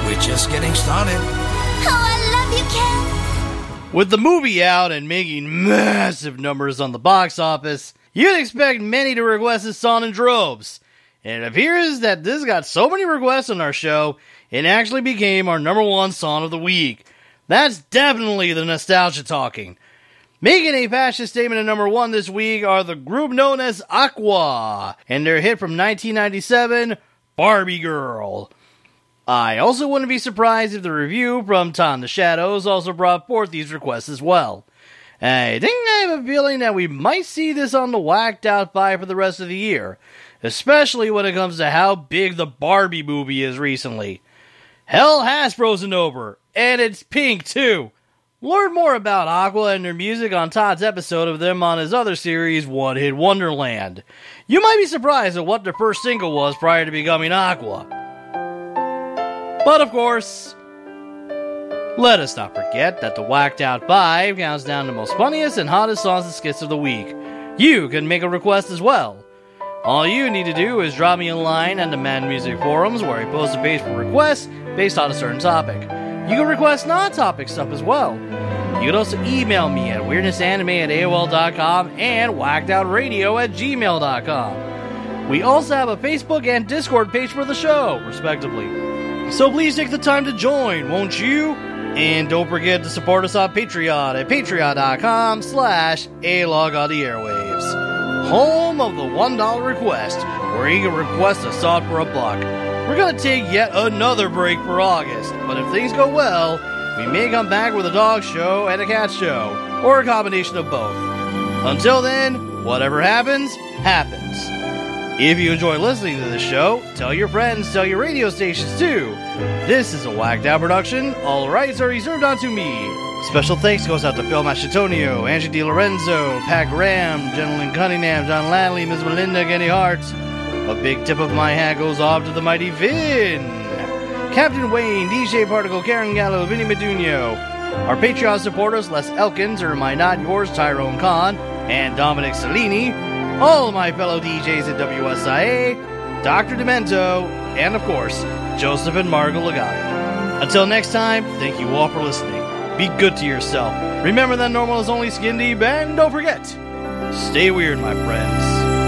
we're just getting started. Oh, I love you, Ken. With the movie out and making massive numbers on the box office, you'd expect many to request this song in droves. And it appears that this got so many requests on our show, it actually became our number one song of the week. That's definitely the nostalgia talking. Making a fascist statement at number one this week are the group known as Aqua, and their hit from 1997, Barbie Girl. I also wouldn't be surprised if the review from Tom the Shadows also brought forth these requests as well. I think I have a feeling that we might see this on the Whacked Out 5 for the rest of the year, especially when it comes to how big the Barbie movie is recently. Hell has frozen over, and it's pink too. Learn more about Aqua and their music on Todd's episode of them on his other series, One Hit Wonderland. You might be surprised at what their first single was prior to becoming Aqua. But of course, let us not forget that the Whacked Out 5 counts down the most funniest and hottest songs and skits of the week. You can make a request as well. All you need to do is drop me a line on the Man Music forums where I post a page for requests based on a certain topic. You can request non-topic stuff as well. You can also email me at weirdnessanime@AOL.com and whackedoutradio@gmail.com. We also have a Facebook and Discord page for the show, respectively. So please take the time to join, won't you? And don't forget to support us on Patreon at patreon.com/alog on the airwaves. Home of the $1 request, where you can request a song for $1. We're going to take yet another break for August, but if things go well, we may come back with a dog show and a cat show, or a combination of both. Until then, whatever happens, happens. If you enjoy listening to this show, tell your friends, tell your radio stations too. This is a Whacked Out production. All rights are reserved unto me. Special thanks goes out to Phil Macetonio, Angie DiLorenzo, Pat Graham, Gentleman Cunningham, John Ladley, Ms. Melinda, Kenny Hart. A big tip of my hat goes off to the mighty Vin, Captain Wayne, DJ Particle, Karen Gallo, Vinny Meduno. Our Patreon supporters, Les Elkins, or My Not Yours, Tyrone Khan, and Dominic Cellini. All of my fellow DJs at WSIA, Dr. Demento, and of course, Joseph and Margot Legati. Until next time, thank you all for listening. Be good to yourself. Remember that normal is only skin deep, and don't forget, stay weird, my friends.